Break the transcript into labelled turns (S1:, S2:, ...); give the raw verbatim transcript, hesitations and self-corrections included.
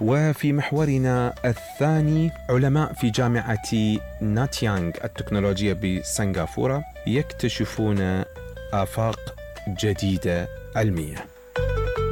S1: وفي محورنا الثاني، علماء في جامعة ناتيانغ التكنولوجية بسنغافورة يكتشفون آفاق جديدة علمية.